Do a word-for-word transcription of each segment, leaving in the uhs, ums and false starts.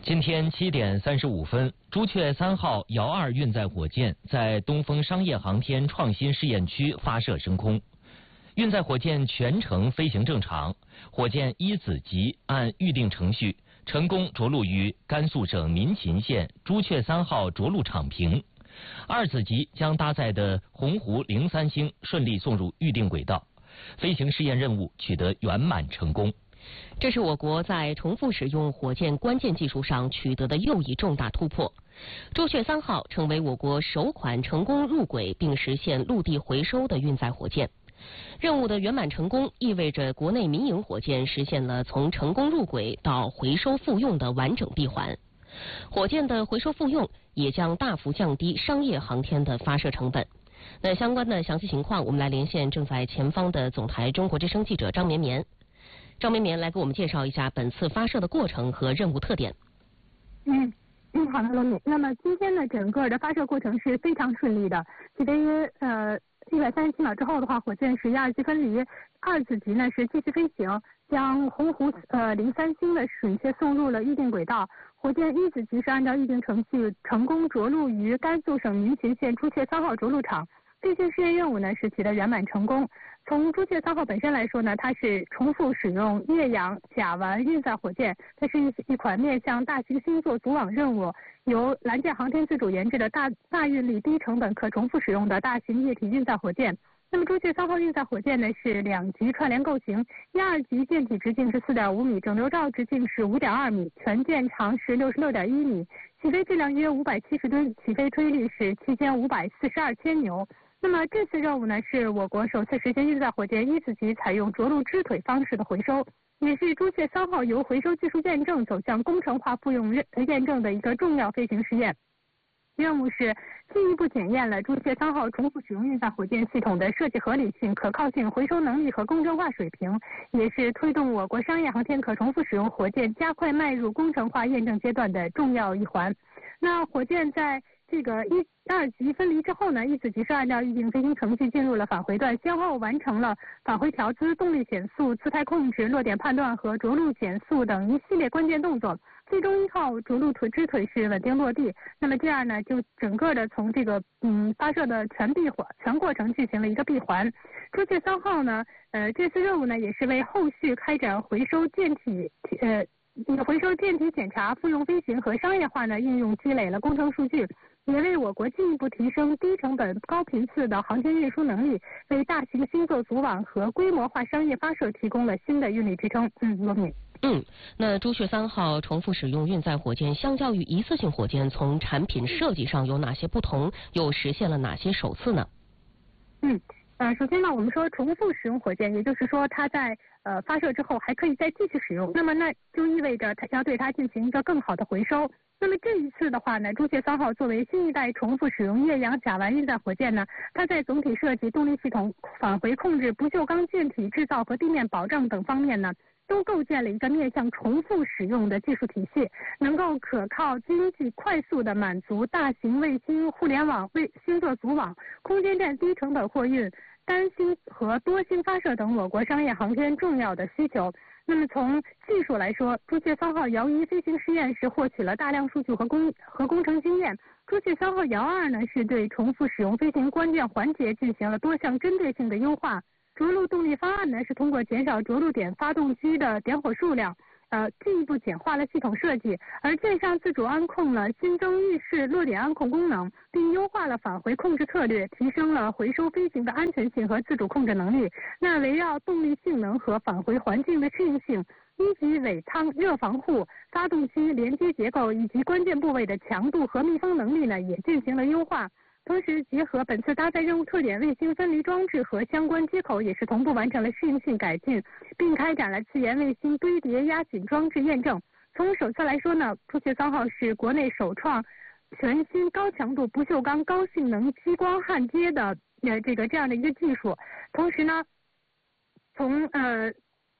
今天七点三十五分，朱雀三号遥二运载火箭在东风商业航天创新试验区发射升空。运载火箭全程飞行正常，火箭一子级按预定程序成功着陆于甘肃省民勤县朱雀三号着陆场坪，二子级将搭载的鸿鹄零三星顺利送入预定轨道，飞行试验任务取得圆满成功。 这是我国在重复使用火箭关键技术上取得的又一重大突破。朱雀三号成为我国首款成功入轨并实现陆地回收的运载火箭。任务的圆满成功意味着国内民营火箭实现了从成功入轨到回收复用的完整闭环。火箭的回收复用也将大幅降低商业航天的发射成本。那相关的详细情况，我们来连线正在前方的总台中国之声记者张绵绵。张绵绵来给我们介绍一下本次发射的过程和任务特点。 嗯嗯，好的，罗敏。那么今天呢，整个的发射过程是非常顺利的。记得约呃一百三十七秒之后的话，火箭是一二级分离，二子级呢是继续飞行，将鸿鹄呃零三星的准确送入了预定轨道。火箭一子级是按照预定程序成功着陆于甘肃省民勤县朱雀三号着陆场。飞行试验任务呢是取得圆满成功。从朱雀三号本身来说呢，它是重复使用液氧甲烷运载火箭，它是一一款面向大型星座组网任务，由蓝箭航天自主研制的大大运力、低成本、可重复使用的大型液体运载火箭。那么朱雀三号运载火箭呢是两级串联构型，一二级舰体直径是 四点五米，整流罩直径是 五点二米，全舰长是 六十六点一米，起飞质量约五百七十吨，起飞推力是七千五百四十二千牛。那么这次任务呢，是我国首次实现运载火箭一子级采用着陆支腿方式的回收，也是朱雀三号由回收技术验证走向工程化复用验证的一个重要飞行试验。任务是进一步检验了朱雀三号重复使用运载火箭系统的设计合理性、可靠性、回收能力和工程化水平，也是推动我国商业航天可重复使用火箭加快迈入工程化验证阶段的重要一环。那火箭在这个一二级分离之后呢，一子级是按照预定飞行程序进入了返回段，先后完成了返回调姿、动力减速、姿态控制、落点判断和着陆减速等一系列关键动作。最终一号着陆腿支腿是稳定落地。那么这样呢，就整个的从这个嗯发射的全闭环全过程进行了一个闭环。朱雀三号呢，呃这次任务呢也是为后续开展回收舰体呃回收舰体检查、复用飞行和商业化呢应用积累了工程数据，也为我国进一步提升低成本、高频次的航天运输能力，为大型星座组网和规模化商业发射提供了新的运力支撑。嗯，罗敏。 嗯，那朱雀三号重复使用运载火箭，相较于一次性火箭，从产品设计上有哪些不同？又实现了哪些首次呢？ 嗯。呃，首先呢，我们说重复使用火箭，也就是说它在呃发射之后还可以再继续使用，那么那就意味着它要对它进行一个更好的回收。那么这一次的话呢，朱雀三号作为新一代重复使用液氧甲烷运载火箭呢，它在总体设计、动力系统、返回控制、不锈钢舰体制造和地面保障等方面呢，都构建了一个面向重复使用的技术体系，能够可靠、经济、快速地满足大型卫星、互联网、卫星座组网、空间站低成本货运、单星和多星发射等我国商业航天重要的需求。那么从技术来说，朱雀三号遥一飞行试验是获取了大量数据和工和工程经验。朱雀三号遥二呢，是对重复使用飞行关键环节进行了多项针对性的优化。着陆动力方案呢，是通过减少着陆点发动机的点火数量，呃，进一步简化了系统设计，而舰上自主安控了新增预示落点安控功能，并优化了返回控制策略，提升了回收飞行的安全性和自主控制能力。那围绕动力性能和返回环境的适应性，一级尾舱热防护、发动机连接结构以及关键部位的强度和密封能力呢，也进行了优化。同时，结合本次搭载任务特点，卫星分离装置和相关接口也是同步完成了适应性改进，并开展了自研卫星堆叠压紧装置验证。从首次来说呢，朱雀三号是国内首创全新高强度不锈钢高性能激光焊接的呃这个这样的一个技术。同时呢，从呃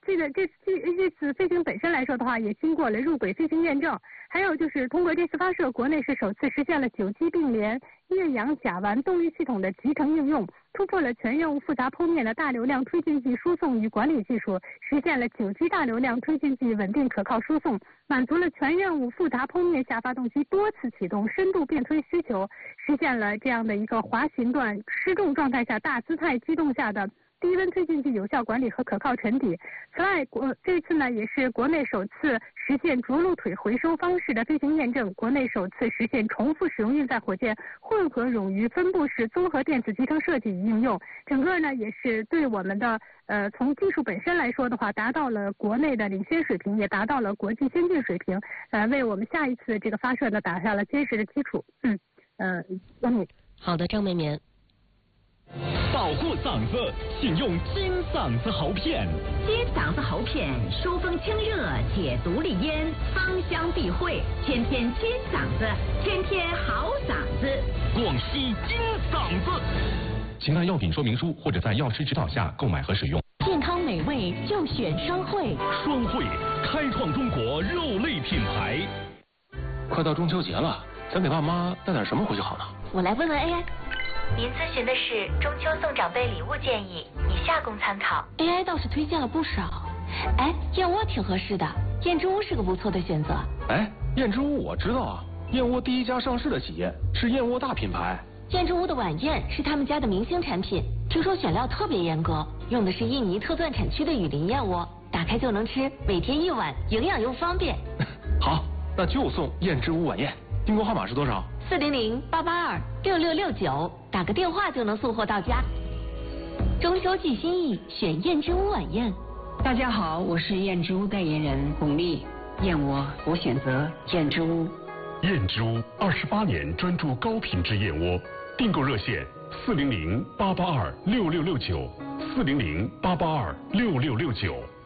这个这这这次飞行本身来说的话，也经过了入轨飞行验证。还有就是通过这次发射，国内是首次实现了九机并联液氧甲烷动力系统的集成应用，突破了全任务复杂剖面的大流量推进剂输送与管理技术，实现了九机大流量推进剂稳定可靠输送，满足了全任务复杂剖面下发动机多次启动、深度变推需求，实现了这样的一个滑行段失重状态下大姿态机动下的低温推进剂有效管理和可靠沉底。此外，国这次呢也是国内首次实现着陆腿回收方式的飞行验证，国内首次实现重复使用运载火箭混合冗余分布式综合电子集成设计与应用。整个呢也是对我们的呃从技术本身来说的话，达到了国内的领先水平，也达到了国际先进水平，呃为我们下一次这个发射呢打下了坚实的基础。嗯，呃，杨米。 好的，张绵绵。 保护嗓子，请用金嗓子喉片。 金嗓子喉片，疏风清热，解毒利咽，芳香避秽，天天金嗓子，天天好嗓子。 广西金嗓子。请看药品说明书或者在药师指导下购买和使用。 健康美味就选双汇。 双汇，开创中国肉类品牌。 快到中秋节了，咱给爸妈带点什么回去好呢？ 我来问问 A I。 您咨询的是中秋送长辈礼物建议，以下供参考。 A I 倒是推荐了不少，哎，燕窝挺合适的，燕之屋是个不错的选择。 哎，燕之屋我知道啊，燕窝第一家上市的企业是燕窝大品牌。 燕之屋的晚宴是他们家的明星产品，听说选料特别严格，用的是印尼特钻产区的雨林燕窝，打开就能吃，每天一碗，营养又方便。 好，那就送燕之屋晚宴，订购号码是多少？ 四零零八八二六六六九，打个电话就能送货到家。中秋寄心意，选燕之屋晚宴。 大家好，我是燕之屋代言人巩俐，燕窝我选择燕之屋。 燕之屋二十八年专注高品质燕窝，订购热线四零零八八二六六六九，四零零八八二六六六九。